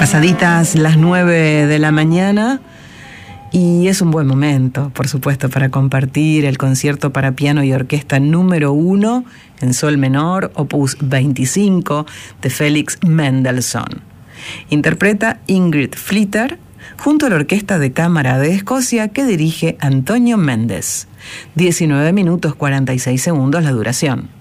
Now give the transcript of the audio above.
Pasaditas las 9 de la mañana y es un buen momento, por supuesto, para compartir el concierto para piano y orquesta número 1 en sol menor, opus 25 de Felix Mendelssohn. Interpreta Ingrid Flitter junto a la Orquesta de Cámara de Escocia que dirige Antonio Méndez. 19 minutos 46 segundos la duración.